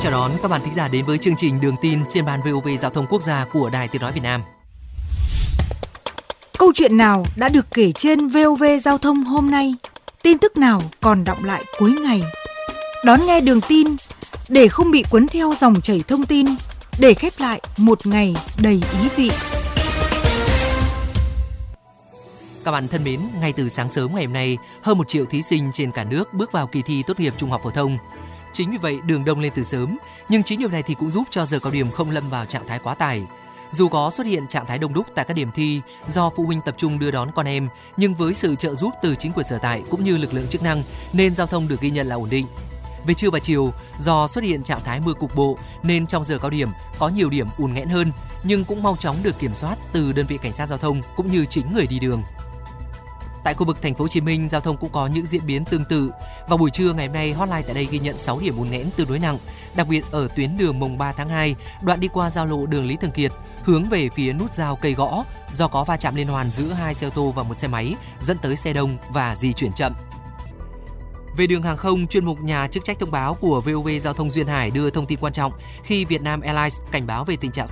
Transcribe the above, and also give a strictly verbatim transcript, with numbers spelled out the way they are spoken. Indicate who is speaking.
Speaker 1: chào đón các bạn thính giả đến với chương trình Đường tin trên ban vê o vê Giao thông Quốc gia của Đài Tiếng nói Việt Nam.
Speaker 2: Câu chuyện nào đã được kể trên vê o vê Giao thông hôm nay? Tin tức nào còn đọng lại cuối ngày? Đón nghe Đường tin để không bị cuốn theo dòng chảy thông tin, để khép lại một ngày đầy ý vị.
Speaker 1: Các bạn thân mến, ngay từ sáng sớm ngày hôm nay, hơn một triệu thí sinh trên cả nước bước vào kỳ thi tốt nghiệp trung học phổ thông. Chính vì vậy, đường đông lên từ sớm, nhưng chính điều này thì cũng giúp cho giờ cao điểm không lâm vào trạng thái quá tải. Dù có xuất hiện trạng thái đông đúc tại các điểm thi do phụ huynh tập trung đưa đón con em, nhưng với sự trợ giúp từ chính quyền sở tại cũng như lực lượng chức năng nên giao thông được ghi nhận là ổn định. Về trưa và chiều, do xuất hiện trạng thái mưa cục bộ nên trong giờ cao điểm có nhiều điểm ùn nghẽn hơn, nhưng cũng mau chóng được kiểm soát từ đơn vị cảnh sát giao thông cũng như chính người đi đường. Tại khu vực thành phố Hồ Chí Minh, giao thông cũng có những diễn biến tương tự. Vào buổi trưa ngày hôm nay, hotline tại đây ghi nhận sáu điểm ùn nghẽn tương đối nặng, đặc biệt ở tuyến đường mùng ba tháng hai, đoạn đi qua giao lộ đường Lý Thường Kiệt, hướng về phía nút giao Cây Gõ, do có va chạm liên hoàn giữa hai xe ô tô và một xe máy, dẫn tới xe đông và di chuyển chậm. Về đường hàng không, chuyên mục Nhà chức trách thông báo của vê o vê Giao thông Duyên Hải đưa thông tin quan trọng khi Vietnam Airlines cảnh báo về tình trạng